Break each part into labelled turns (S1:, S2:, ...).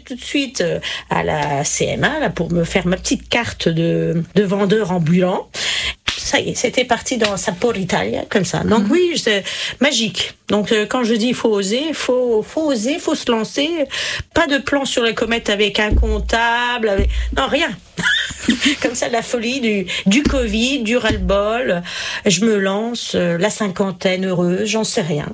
S1: tout de suite à la CMA là, pour me faire ma petite carte de vendeur ambulant. Ça y est, c'était parti dans Sapor Italia, comme ça. Donc oui, c'est magique. Donc quand je dis il faut oser, faut oser, faut se lancer. Pas de plan sur la comète avec un comptable, non, rien. Comme ça, la folie du Covid, du ras-le-bol. Je me lance, la cinquantaine heureuse, j'en sais rien.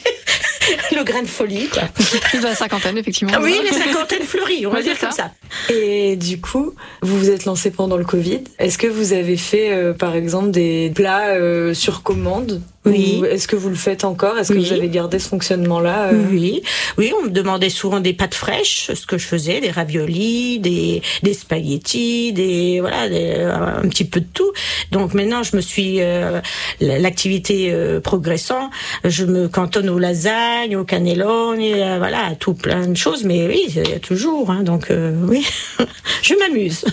S1: Le grain de folie, quoi.
S2: Plus de la cinquantaine, effectivement.
S1: Ah oui, les cinquantaines fleuries, on va dire comme ça.
S3: Et du coup, vous vous êtes lancé pendant le Covid. Est-ce que vous avez fait, par exemple, des plats sur commande ?
S1: Oui.
S3: Ou est-ce que vous le faites encore ? Est-ce que vous avez gardé ce fonctionnement-là ?
S1: Oui, on me demandait souvent des pâtes fraîches, ce que je faisais, des raviolis, des spaghettis, un petit peu de tout. Donc maintenant, je me suis l'activité progressant, je me cantonne aux lasagnes, aux cannelloni, à tout plein de choses. Mais oui, il y a toujours. Donc oui, je m'amuse.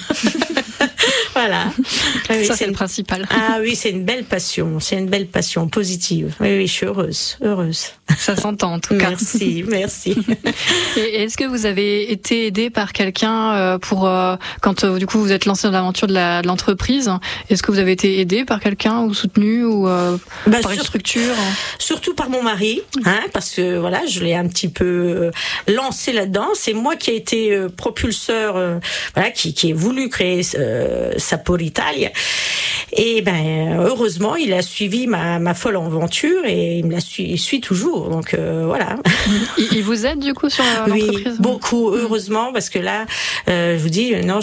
S1: Voilà.
S2: Ça, c'est le principal.
S1: Ah oui, c'est une belle passion. C'est une belle passion positive. Oui, je suis heureuse.
S2: Ça s'entend, en tout cas.
S1: Merci.
S2: Et est-ce que vous avez été aidé par quelqu'un quand du coup vous êtes lancé dans l'aventure de l'entreprise? Est-ce que vous avez été aidé par quelqu'un ou soutenu ou par une structure?
S1: Surtout par mon mari, parce que voilà, je l'ai un petit peu lancé là-dedans. C'est moi qui ai été propulseur, qui ai voulu créer Sapor Italia. Et heureusement, il a suivi ma folle aventure et il suit toujours. Donc voilà.
S2: Il vous aide du coup sur l'entreprise?
S1: Oui, beaucoup, heureusement, parce que là, je vous dis, non,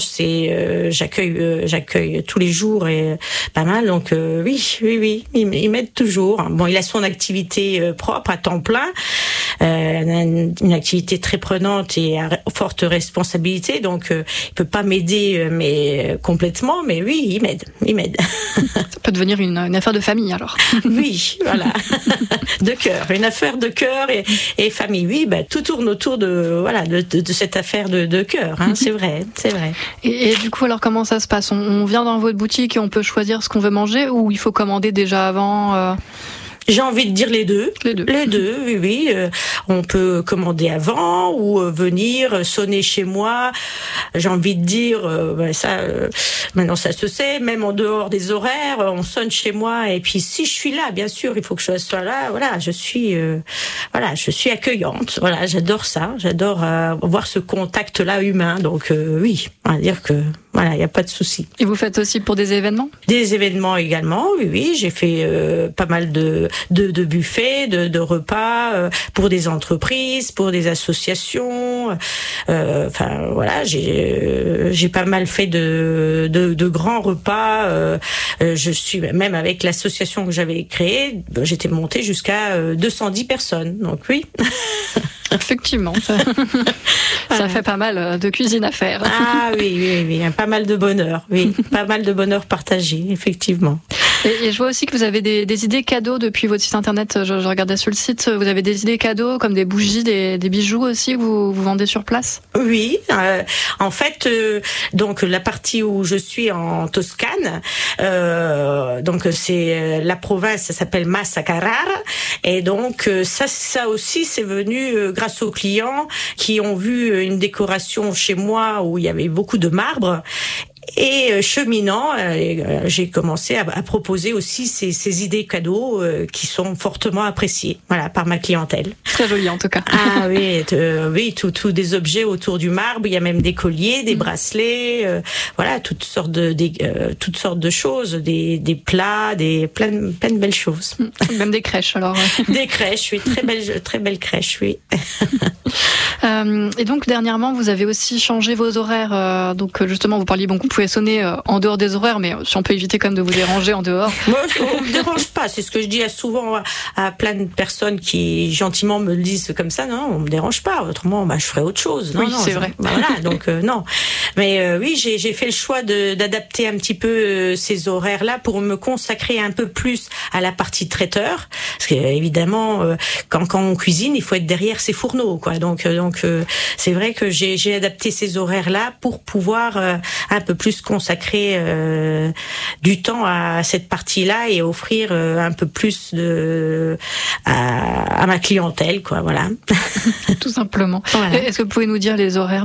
S1: j'accueille tous les jours et pas mal. Donc oui, il m'aide toujours. Bon, il a son activité propre à temps plein, une activité très prenante et à forte responsabilité. Donc il peut pas m'aider, mais complètement. Mais oui, il m'aide.
S2: Ça peut devenir une affaire de famille alors. Oui,
S1: voilà. De cœur, une affaire de cœur et famille. Oui, tout tourne autour de cette affaire de cœur. C'est vrai.
S2: Et du coup, alors comment ça se passe? On vient dans votre boutique et on peut choisir ce qu'on veut manger ou il faut commander déjà avant?
S1: J'ai envie de dire les deux. Les deux, oui. On peut commander avant ou venir sonner chez moi. J'ai envie de dire, maintenant ça se sait, même en dehors des horaires, on sonne chez moi. Et puis si je suis là, bien sûr, il faut que je sois là. Voilà, je suis accueillante. Voilà, j'adore ça. J'adore avoir ce contact-là humain. Donc oui, on va dire que voilà, il n'y a pas de souci.
S2: Et vous faites aussi pour des événements? Des
S1: événements également, oui. J'ai fait pas mal de buffets, de repas pour des entreprises, pour des associations. J'ai pas mal fait de grands repas. Je suis même avec l'association que j'avais créée, j'étais montée jusqu'à 210 personnes. Donc oui.
S2: Effectivement, ça fait pas mal de cuisine à faire.
S1: Ah oui, pas mal de bonheur, pas mal de bonheur partagé, effectivement.
S2: Et je vois aussi que vous avez des idées cadeaux depuis votre site internet. Je regardais sur le site, vous avez des idées cadeaux comme des bougies, des bijoux aussi que vous vendez sur place?
S1: Oui, en fait, donc la partie où je suis en Toscane, donc c'est la province, ça s'appelle Massa Carrara, et donc ça aussi c'est venu grâce aux clients qui ont vu une décoration chez moi où il y avait beaucoup de marbre. Et cheminant, j'ai commencé à proposer aussi ces idées cadeaux qui sont fortement appréciées, par ma clientèle.
S2: Très joli en tout cas.
S1: Ah oui, tout des objets autour du marbre. Il y a même des colliers, des bracelets, toutes sortes de choses, des plats, plein de belles choses.
S2: Même des crèches alors.
S1: Des crèches, oui, très belle crèche, oui.
S2: Et donc dernièrement, vous avez aussi changé vos horaires. Donc justement, vous parliez vous pouvez sonner en dehors des horaires, mais si on peut éviter quand même de vous déranger en dehors.
S1: Moi, on me dérange pas. C'est ce que je dis souvent à plein de personnes qui gentiment me le disent comme ça. Non, on me dérange pas. Autrement, je ferais autre chose. Non,
S2: c'est vrai.
S1: Voilà, donc non. Mais oui, j'ai fait le choix d'adapter un petit peu ces horaires-là pour me consacrer un peu plus à la partie traiteur. Parce que évidemment, quand on cuisine, il faut être derrière ses fourneaux, quoi. Donc c'est vrai que j'ai adapté ces horaires-là pour pouvoir un peu plus consacrer du temps à cette partie-là et offrir un peu plus à ma clientèle, quoi. Voilà.
S2: Tout simplement.
S1: Voilà.
S2: Est-ce que vous pouvez nous dire les horaires